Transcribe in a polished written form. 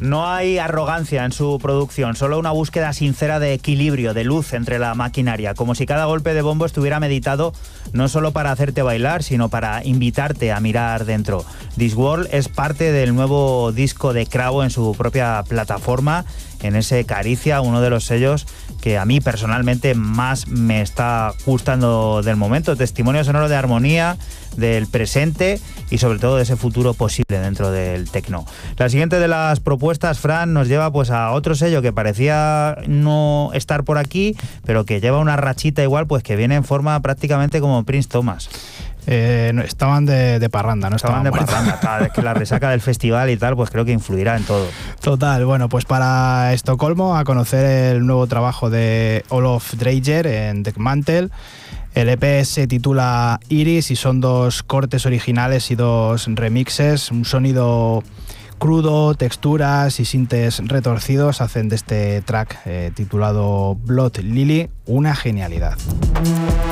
No hay arrogancia en su producción, solo una búsqueda sincera de equilibrio, de luz entre la maquinaria, como si cada golpe de bombo estuviera meditado no solo para hacerte bailar, sino para invitarte a mirar dentro. Discworld es parte del nuevo disco de Cravo en su propia plataforma, en ese Caricia, uno de los sellos que a mí personalmente más me está gustando del momento. Testimonio sonoro de armonía, del presente y sobre todo de ese futuro posible dentro del techno. La siguiente de las propuestas, Fran, nos lleva pues a otro sello que parecía no estar por aquí, pero que lleva una rachita igual, pues que viene en forma prácticamente como Prince Thomas. Estaban de parranda, ¿no? Estaban de parranda, claro, es que la resaca del festival y tal, pues creo que influirá en todo. Total, bueno, pues para Estocolmo a conocer el nuevo trabajo de Olof Dreyer en Deckmantel. El EP se titula Iris y son 2 cortes originales y 2 remixes. Un sonido crudo, texturas y sintes retorcidos hacen de este track titulado Blood Lily una genialidad.